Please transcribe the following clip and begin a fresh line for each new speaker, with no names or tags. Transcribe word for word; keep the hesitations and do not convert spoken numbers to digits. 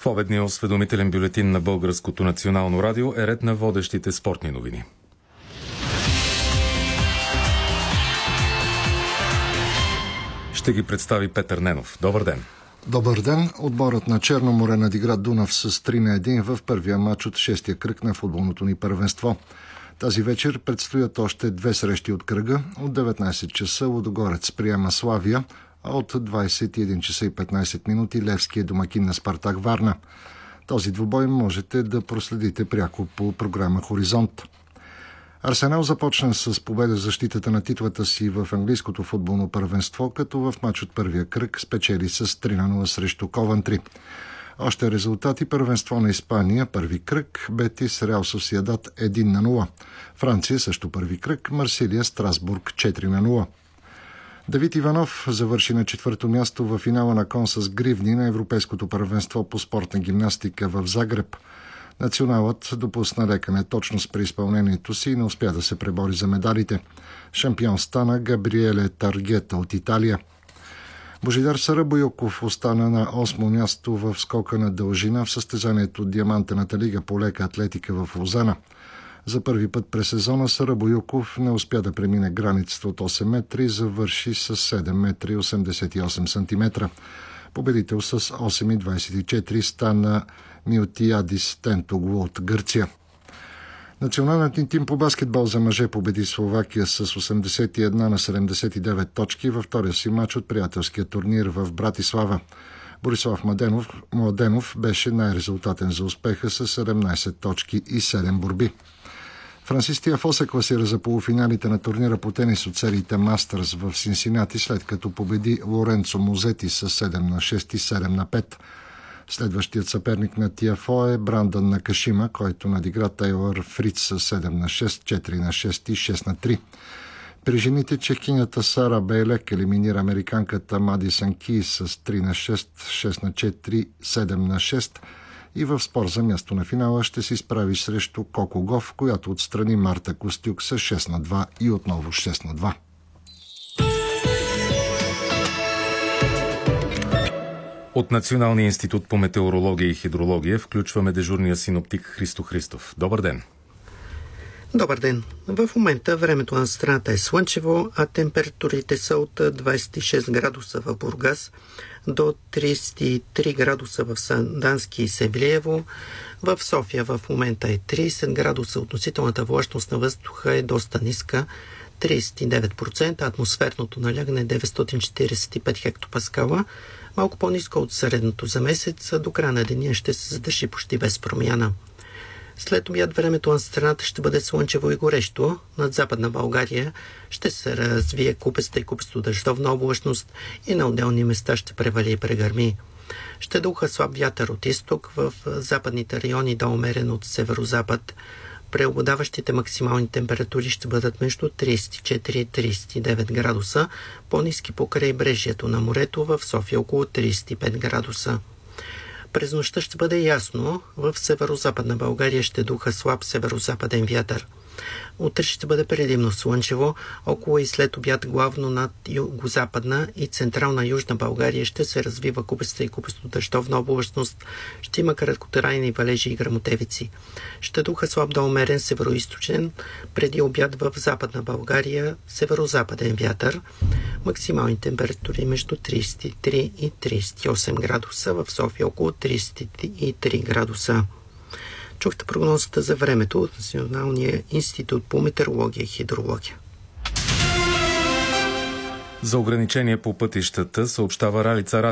В обедния осведомителен бюлетин на Българското национално радио е ред на водещите спортни новини. Ще ги представи Петър Ненов. Добър ден!
Добър ден! Отборът на Черно море надигра Дунав с три на едно в първия матч от шестия кръг на футболното ни първенство. Тази вечер предстоят още две срещи от кръга. От деветнайсет часа Лудогорец приема Славия, а от двайсет и един часа и петнайсет минути Левски е домакин на Спартак Варна. Този двубой можете да проследите пряко по програма Хоризонт. Арсенал започна с победа в защитата на титлата си в английското футболно първенство, като в мач от първия кръг спечели с три на нула срещу Ковантри. Още резултати: първенство на Испания, първи кръг, Бетис Реал Сосиедад едно на нула. Франция също първи кръг, Марсилия Страсбург четири на нула. Давид Иванов завърши на четвърто място в финала на кон с гривни на Европейското първенство по спортна гимнастика в Загреб. Националът допусна лека неточност при изпълнението си и не успя да се пребори за медалите. Шампион стана Габриеле Таргета от Италия. Божидар Сарабойоков остана на осмо място в скока на дължина в състезанието Диамантената лига по лека атлетика в Лозана. За първи път през сезона Сарабойоков не успя да премине границата от осем метра и завърши с седем метра и осемдесет и осем сантиметра. Победител с осем и двайсет и четири стана Милтиадис Тентоглу от Гърция. Националният ни тим по баскетбол за мъже победи Словакия с осемдесет и едно на седемдесет и девет точки във втория си мач от приятелския турнир в Братислава. Борислав Младенов, Младенов беше най-резултатен за успеха с седемнайсет точки и седем борби. Франсис Тиафо се класира за полуфиналите на турнира по тенис от сериите Мастърс в Синсинати, след като победи Лоренцо Музети с седем на шест и седем на пет. Следващият съперник на Тиафо е Брандан Накашима, който надигра Тейлър Фриц с седем на шест, четири на шест и шест на три. При жените чехинята Сара Бейлек елиминира американката Мадисън Кейс с три на шест, шест на четири, седем на шест и в спор за място на финала ще се изправи срещу Коко Гов, която отстрани Марта Костюк с шест на два и отново шест на два.
От Националния институт по метеорология и хидрология включваме дежурния синоптик Христо Христов. Добър ден!
Добър ден! В момента времето на страната е слънчево, а температурите са от двайсет и шест градуса в Бургас до трийсет и три градуса в Сандански и Севлиево. В София в момента е трийсет градуса, относителната влажност на въздуха е доста ниска, трийсет и девет процента, атмосферното налягане е деветстотин четирийсет и пет хектопаскала, малко по-ниско от средното за месец, до края на деня ще се задържи почти без промяна. След обяд времето на страната ще бъде слънчево и горещо. Над Западна България ще се развие купеста и купесто дъждовна облачност и на отделни места ще превали и прегърми. Ще духа слаб вятър от изток, в западните райони да умерен от северозапад. Преобладаващите максимални температури ще бъдат между трийсет и четири и трийсет и девет градуса, по-ниски по крайбрежието на морето, в София около трийсет и пет градуса. През нощта ще бъде ясно, в северозападна България ще духа слаб северозападен вятър. Утре ще бъде предимно слънчево, около и след обяд главно над югозападна и централна южна България ще се развива купеста и купесто дъждовна облачност, ще има краткотрайни валежи и гръмотевици. Ще духа слаб до умерен североизточен, преди обяд в Западна България северозападен вятър, максимални температури между трийсет и три и трийсет и осем градуса, в София около трийсет и три градуса. Чухте прогнозата за времето от Националния институт по метеорология и хидрология.
За ограничение по пътищата съобщава Ралица Радио.